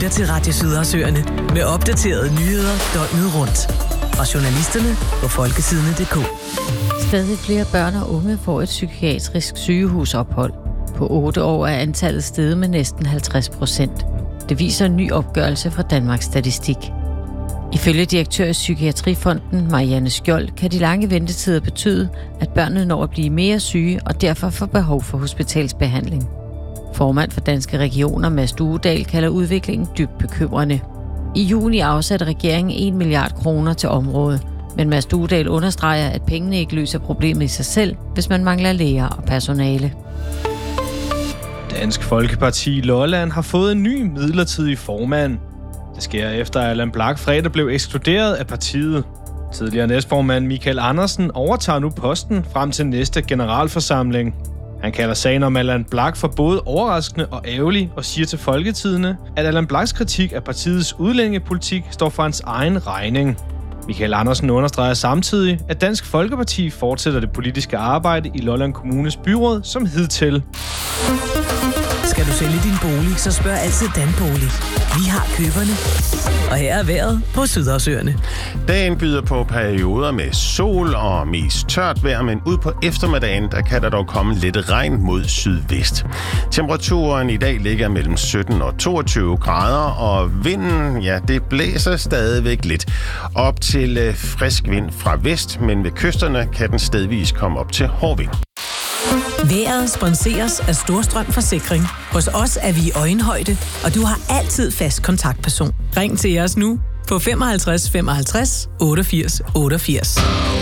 lytter til Radio Sydersøerne med opdaterede nyheder døgnet rundt. Og journalisterne på folketidene.dk. Stadig flere børn og unge får et psykiatrisk sygehusophold. På 8 år er antallet steget med næsten 50%. Det viser en ny opgørelse fra Danmarks Statistik. Ifølge direktør i Psykiatrifonden, Marianne Skjold, kan de lange ventetider betyde, at børnene når at blive mere syge og derfor får behov for hospitalsbehandling. Formand for Danske Regioner, Mads Duedal, kalder udviklingen dybt bekymrende. I juni afsatte regeringen 1 milliard kroner til området, men Mads Duedal understreger, at pengene ikke løser problemet i sig selv, hvis man mangler læger og personale. Dansk Folkeparti Lolland har fået en ny midlertidig formand. Det sker efter, at Allan Blak fredag blev ekskluderet af partiet. Tidligere næstformand Michael Andersen overtager nu posten frem til næste generalforsamling. Han kalder sagen om Allan Blak for både overraskende og ærgerlig og siger til Folketidene, at Allan Blaks kritik af partiets udlændingepolitik står for hans egen regning. Michael Andersen understreger samtidig, at Dansk Folkeparti fortsætter det politiske arbejde i Lolland Kommunes byråd som hidtil. Skal du sælge din bolig, så spørg altid Danbolig. Vi har køberne. Og her er vejret på Sydersøerne. Dagen byder på perioder med sol og mest tørt vejr, men ud på eftermiddagen, der kan der dog komme lidt regn mod sydvest. Temperaturen i dag ligger mellem 17 og 22 grader, og vinden, ja, det blæser stadigvæk lidt op til frisk vind fra vest, men ved kysterne kan den stedvis komme op til hård vind. Vejret sponseres af Storstrøm Forsikring. Hos os er vi i øjenhøjde, og du har altid fast kontaktperson. Ring til os nu på 55 55 88 88.